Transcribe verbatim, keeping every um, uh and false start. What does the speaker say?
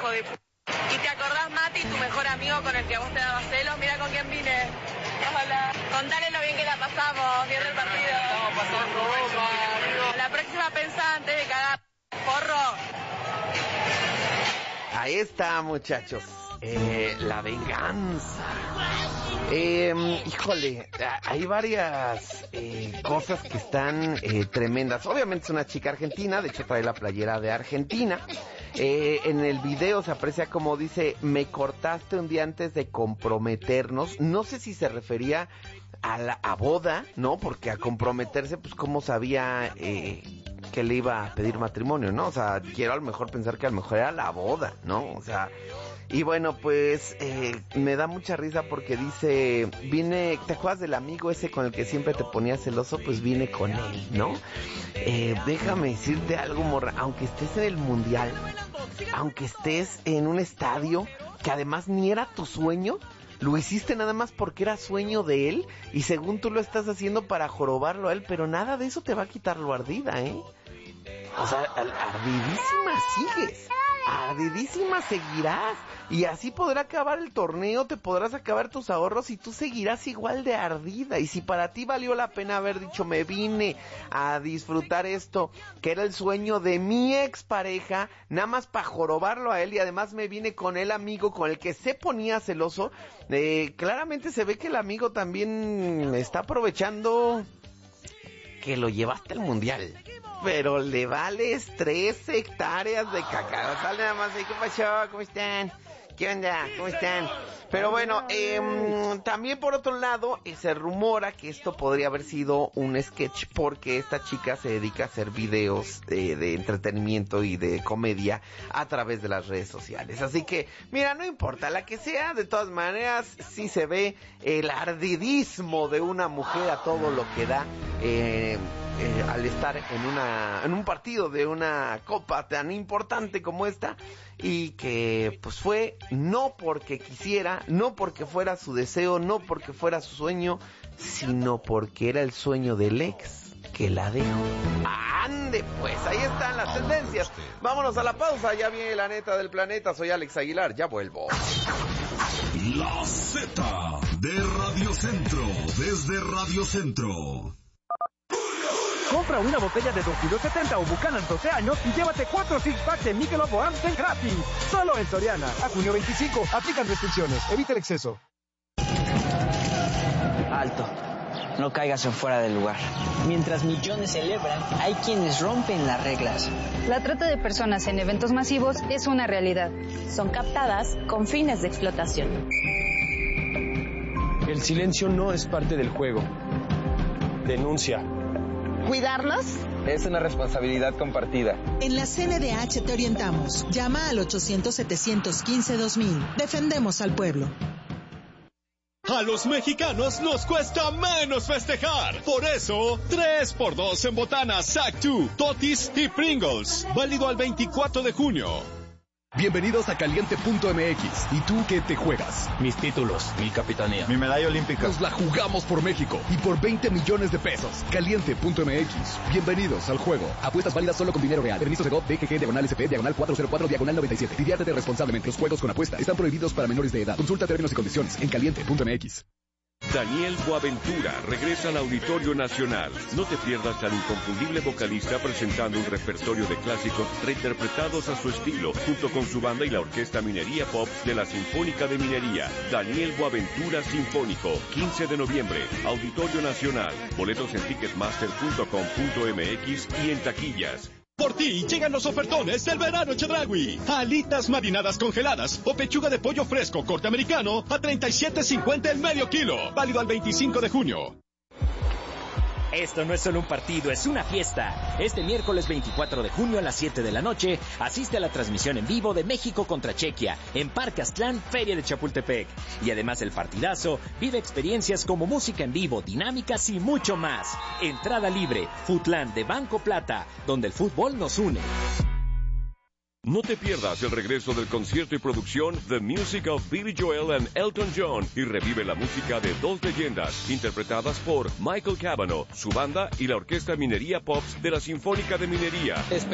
hijo de p... ¿Y te acordás, Mati, tu mejor amigo con el que a vos te dabas celos? Mira con quién vine. Hola. Contale lo bien que la pasamos viendo el partido. Estamos pasando bomba, amigo. La próxima pensá antes de cagar, porro. Ahí está, muchachos. Eh, la venganza. Eh, híjole, hay varias eh, cosas que están eh, tremendas. Obviamente es una chica argentina, de hecho trae la playera de Argentina. Eh, en el video se aprecia como dice, me cortaste un día antes de comprometernos. No sé si se refería a la a boda, ¿no? Porque a comprometerse, pues cómo sabía eh, que le iba a pedir matrimonio, ¿no? O sea, quiero a lo mejor pensar que a lo mejor era la boda, ¿no? O sea, y bueno, pues eh, me da mucha risa porque dice, vine, ¿te acuerdas del amigo ese con el que siempre te ponías celoso? Pues vine con él, ¿no? Eh, déjame decirte algo, morra, aunque estés en el mundial, aunque estés en un estadio que además ni era tu sueño, lo hiciste nada más porque era sueño de él y según tú lo estás haciendo para jorobarlo a él, pero nada de eso te va a quitar lo ardida, ¿eh? O sea, ardidísima sigues, ardidísima seguirás y así podrá acabar el torneo, te podrás acabar tus ahorros y tú seguirás igual de ardida. Y si para ti valió la pena haber dicho, me vine a disfrutar esto, que era el sueño de mi expareja, nada más para jorobarlo a él y además me vine con el amigo con el que se ponía celoso, eh, claramente se ve que el amigo también está aprovechando que lo llevaste al mundial. Pero le vales tres hectáreas de cacao. Sale nada más ahí, ¿qué pasó? ¿Cómo están? ¿Qué onda? ¿Cómo están? Pero bueno, eh, también por otro lado, eh, se rumora que esto podría haber sido un sketch porque esta chica se dedica a hacer videos de, de entretenimiento y de comedia a través de las redes sociales. Así que, mira, no importa, la que sea, de todas maneras, sí se ve el ardidismo de una mujer a todo lo que da, eh... Eh, al estar en una en un partido de una copa tan importante como esta y que pues fue no porque quisiera, no porque fuera su deseo, no porque fuera su sueño, sino porque era el sueño del ex que la dejó. ¡Ande pues! Ahí están las tendencias. Vámonos a la pausa, ya viene la neta del planeta. Soy Alex Aguilar, ya vuelvo. La Z de Radio Centro, desde Radio Centro. Compra una botella de dos kilos setenta o Buchanan doce años y llévate cuatro six packs de Michelob o Amstel gratis. Solo en Soriana. A junio veinticinco. Aplican restricciones. Evita el exceso. Alto. No caigas en fuera del lugar. Mientras millones celebran, hay quienes rompen las reglas. La trata de personas en eventos masivos es una realidad. Son captadas con fines de explotación. El silencio no es parte del juego. Denuncia. ¿Cuidarlos? Es una responsabilidad compartida. En la C N D H te orientamos. Llama al ochocientos, setecientos quince, dos mil. Defendemos al pueblo. A los mexicanos nos cuesta menos festejar. Por eso, tres por dos en botanas Sack dos, Totis y Pringles. Válido al veinticuatro de junio. Bienvenidos a Caliente punto M X. ¿Y tú qué te juegas? Mis títulos, mi capitanía, mi medalla olímpica. Nos la jugamos por México y por veinte millones de pesos. Caliente punto M X. Bienvenidos al juego. Apuestas válidas solo con dinero real. Permiso de G O V, D G G, diagonal S P, diagonal cuatrocientos cuatro, diagonal noventa y siete. Diviértete responsablemente. Los juegos con apuesta están prohibidos para menores de edad. Consulta términos y condiciones en Caliente punto M X. Daniel Boaventura regresa al Auditorio Nacional. No te pierdas al inconfundible vocalista presentando un repertorio de clásicos reinterpretados a su estilo, junto con su banda y la Orquesta Minería Pop de la Sinfónica de Minería. Daniel Boaventura Sinfónico, quince de noviembre, Auditorio Nacional. Boletos en ticketmaster punto com punto m x y en taquillas. Por ti llegan los ofertones del verano Chedraui. Alitas marinadas congeladas o pechuga de pollo fresco corte americano a treinta y siete cincuenta el medio kilo. Válido al veinticinco de junio. Esto no es solo un partido, es una fiesta. Este miércoles veinticuatro de junio a las siete de la noche, asiste a la transmisión en vivo de México contra Chequia en Parque Aztlán, Feria de Chapultepec. Y además del partidazo, vive experiencias como música en vivo, dinámicas y mucho más. Entrada libre, Futland de Banco Plata, donde el fútbol nos une. No te pierdas el regreso del concierto y producción The Music of Billy Joel and Elton John y revive la música de dos leyendas interpretadas por Michael Cavanaugh, su banda y la Orquesta Minería Pops de la Sinfónica de Minería.